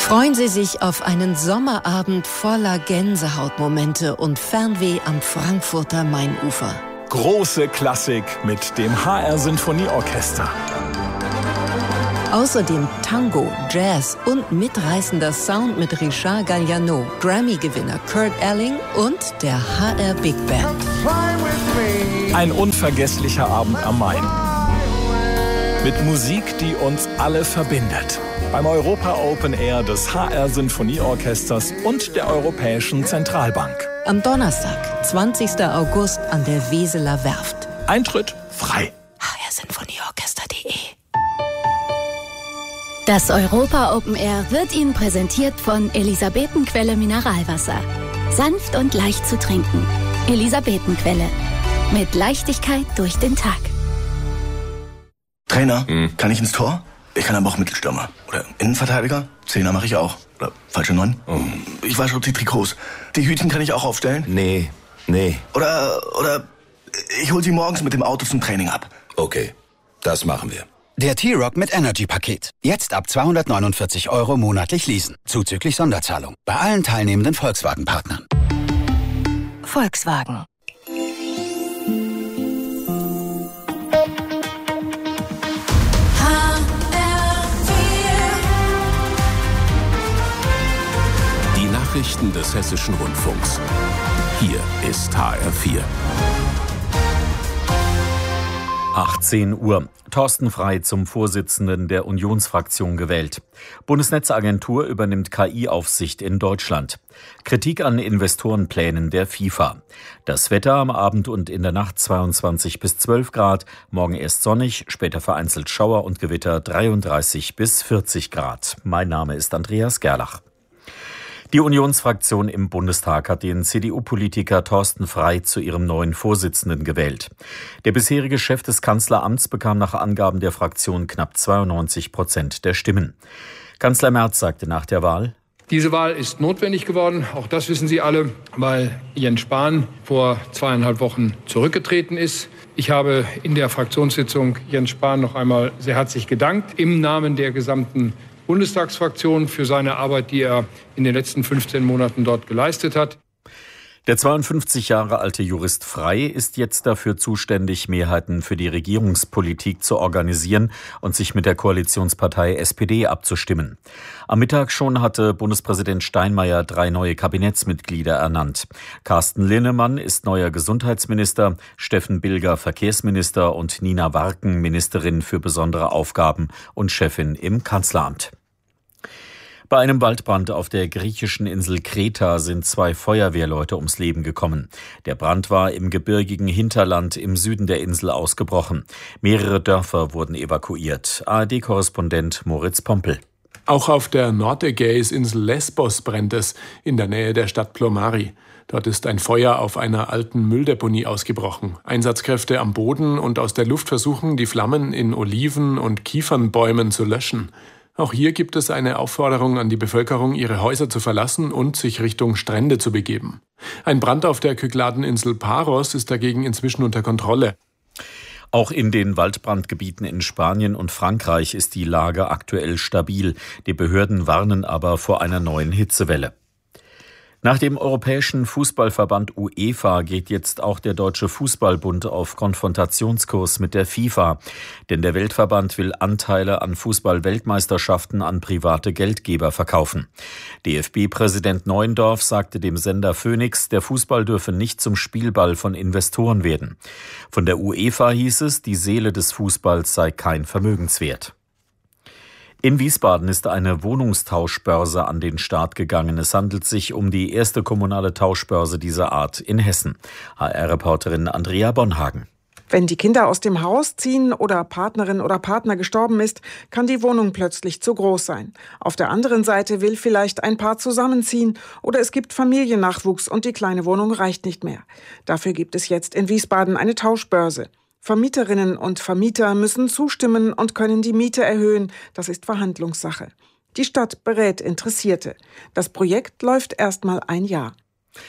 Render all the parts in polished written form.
Freuen Sie sich auf einen Sommerabend voller Gänsehautmomente und Fernweh am Frankfurter Mainufer. Große Klassik mit dem HR Sinfonieorchester. Außerdem Tango, Jazz und mitreißender Sound mit Richard Galliano, Grammy-Gewinner Kurt Elling und der HR Big Band. Ein unvergesslicher Abend am Main. Mit Musik, die uns alle verbindet. Beim Europa Open Air des HR Sinfonieorchesters und der Europäischen Zentralbank. Am Donnerstag, 20. August an der Weseler Werft. Eintritt frei. hrsinfonieorchester.de. Das Europa Open Air wird Ihnen präsentiert von Elisabetenquelle Mineralwasser. Sanft und leicht zu trinken. Elisabetenquelle. Mit Leichtigkeit durch den Tag. Trainer, kann ich ins Tor? Ich kann aber auch Mittelstürmer. Oder Innenverteidiger? Zehner mache ich auch. Oder falsche 9? Ich wasche auch die Trikots. Die Hütchen kann ich auch aufstellen? Nee. Oder ich hol sie morgens mit dem Auto zum Training ab. Okay, das machen wir. Der T-Roc mit Energy-Paket. Jetzt ab 249 € monatlich leasen. Zuzüglich Sonderzahlung. Bei allen teilnehmenden Volkswagen-Partnern. Volkswagen. Die Nachrichten des Hessischen Rundfunks. Hier ist HR4. 18 Uhr. Thorsten Frey zum Vorsitzenden der Unionsfraktion gewählt. Bundesnetzagentur übernimmt KI-Aufsicht in Deutschland. Kritik an Investorenplänen der FIFA. Das Wetter am Abend und in der Nacht 22 bis 12 Grad. Morgen erst sonnig, später vereinzelt Schauer und Gewitter 33 bis 40 Grad. Mein Name ist Andreas Gerlach. Die Unionsfraktion im Bundestag hat den CDU-Politiker Thorsten Frey zu ihrem neuen Vorsitzenden gewählt. Der bisherige Chef des Kanzleramts bekam nach Angaben der Fraktion knapp 92% der Stimmen. Kanzler Merz sagte nach der Wahl: Diese Wahl ist notwendig geworden, auch das wissen Sie alle, weil Jens Spahn vor 2,5 Wochen zurückgetreten ist. Ich habe in der Fraktionssitzung Jens Spahn noch einmal sehr herzlich gedankt, im Namen der gesamten Bundestagsfraktion für seine Arbeit, die er in den letzten 15 Monaten dort geleistet hat. Der 52 Jahre alte Jurist Frey ist jetzt dafür zuständig, Mehrheiten für die Regierungspolitik zu organisieren und sich mit der Koalitionspartei SPD abzustimmen. Am Mittag schon hatte Bundespräsident Steinmeier 3 neue Kabinettsmitglieder ernannt. Carsten Linnemann ist neuer Gesundheitsminister, Steffen Bilger Verkehrsminister und Nina Warken Ministerin für besondere Aufgaben und Chefin im Kanzleramt. Bei einem Waldbrand auf der griechischen Insel Kreta sind 2 Feuerwehrleute ums Leben gekommen. Der Brand war im gebirgigen Hinterland im Süden der Insel ausgebrochen. Mehrere Dörfer wurden evakuiert. ARD-Korrespondent Moritz Pompel. Auch auf der Nordägäisinsel Lesbos brennt es, in der Nähe der Stadt Plomari. Dort ist ein Feuer auf einer alten Mülldeponie ausgebrochen. Einsatzkräfte am Boden und aus der Luft versuchen, die Flammen in Oliven- und Kiefernbäumen zu löschen. Auch hier gibt es eine Aufforderung an die Bevölkerung, ihre Häuser zu verlassen und sich Richtung Strände zu begeben. Ein Brand auf der Kykladeninsel Paros ist dagegen inzwischen unter Kontrolle. Auch in den Waldbrandgebieten in Spanien und Frankreich ist die Lage aktuell stabil. Die Behörden warnen aber vor einer neuen Hitzewelle. Nach dem Europäischen Fußballverband UEFA geht jetzt auch der Deutsche Fußballbund auf Konfrontationskurs mit der FIFA. Denn der Weltverband will Anteile an Fußball-Weltmeisterschaften an private Geldgeber verkaufen. DFB-Präsident Neuendorf sagte dem Sender Phoenix, der Fußball dürfe nicht zum Spielball von Investoren werden. Von der UEFA hieß es, die Seele des Fußballs sei kein Vermögenswert. In Wiesbaden ist eine Wohnungstauschbörse an den Start gegangen. Es handelt sich um die erste kommunale Tauschbörse dieser Art in Hessen. HR-Reporterin Andrea Bonhagen. Wenn die Kinder aus dem Haus ziehen oder Partnerin oder Partner gestorben ist, kann die Wohnung plötzlich zu groß sein. Auf der anderen Seite will vielleicht ein Paar zusammenziehen oder es gibt Familiennachwuchs und die kleine Wohnung reicht nicht mehr. Dafür gibt es jetzt in Wiesbaden eine Tauschbörse. Vermieterinnen und Vermieter müssen zustimmen und können die Miete erhöhen. Das ist Verhandlungssache. Die Stadt berät Interessierte. Das Projekt läuft erst mal ein Jahr.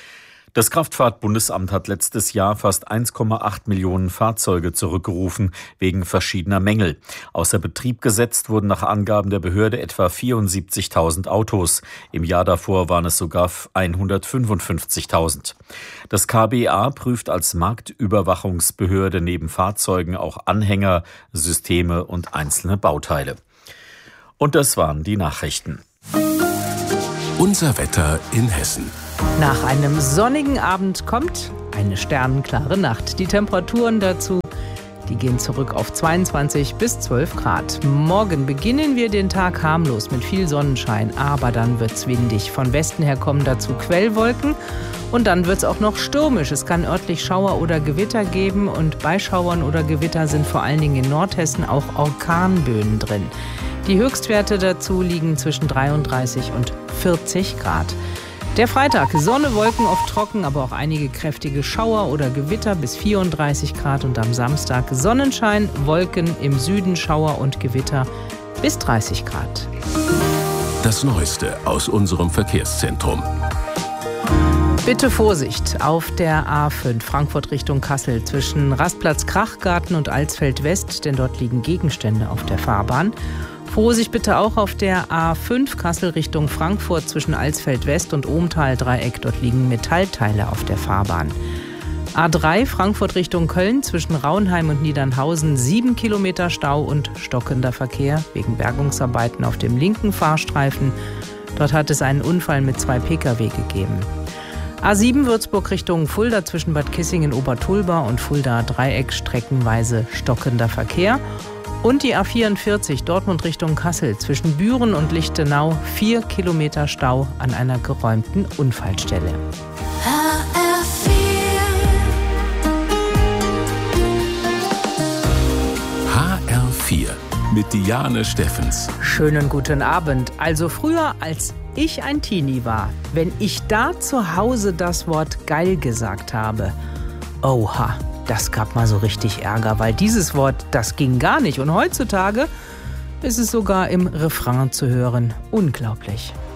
Das Kraftfahrtbundesamt hat letztes Jahr fast 1,8 Millionen Fahrzeuge zurückgerufen wegen verschiedener Mängel. Außer Betrieb gesetzt wurden nach Angaben der Behörde etwa 74.000 Autos. Im Jahr davor waren es sogar 155.000. Das KBA prüft als Marktüberwachungsbehörde neben Fahrzeugen auch Anhänger, Systeme und einzelne Bauteile. Und das waren die Nachrichten. Unser Wetter in Hessen. Nach einem sonnigen Abend kommt eine sternenklare Nacht. Die Temperaturen dazu, die gehen zurück auf 22 bis 12 Grad. Morgen beginnen wir den Tag harmlos mit viel Sonnenschein, aber dann wird's windig. Von Westen her kommen dazu Quellwolken und dann wird's auch noch stürmisch. Es kann örtlich Schauer oder Gewitter geben und bei Schauern oder Gewitter sind vor allen Dingen in Nordhessen auch Orkanböen drin. Die Höchstwerte dazu liegen zwischen 33 und 40 Grad. Der Freitag, Sonne, Wolken, oft trocken, aber auch einige kräftige Schauer oder Gewitter bis 34 Grad. Und am Samstag Sonnenschein, Wolken, im Süden Schauer und Gewitter bis 30 Grad. Das Neueste aus unserem Verkehrszentrum. Bitte Vorsicht auf der A5 Frankfurt Richtung Kassel zwischen Rastplatz Krachgarten und Alsfeld West, denn dort liegen Gegenstände auf der Fahrbahn. Vorsicht bitte auch auf der A5 Kassel Richtung Frankfurt zwischen Alsfeld West und Ohmtal-Dreieck. Dort liegen Metallteile auf der Fahrbahn. A3 Frankfurt Richtung Köln zwischen Raunheim und Niedernhausen 7 Kilometer Stau und stockender Verkehr wegen Bergungsarbeiten auf dem linken Fahrstreifen. Dort hat es einen Unfall mit 2 Pkw gegeben. A7 Würzburg Richtung Fulda zwischen Bad Kissingen, Obertulba und Fulda Dreieck streckenweise stockender Verkehr. Und die A44 Dortmund Richtung Kassel zwischen Büren und Lichtenau 4 Kilometer Stau an einer geräumten Unfallstelle. HR4 mit Diane Steffens. Schönen guten Abend. Also früher, als ich ein Teenie war, wenn ich da zu Hause das Wort geil gesagt habe, oha. Das gab mal so richtig Ärger, weil dieses Wort, das ging gar nicht. Und heutzutage ist es sogar im Refrain zu hören. Unglaublich.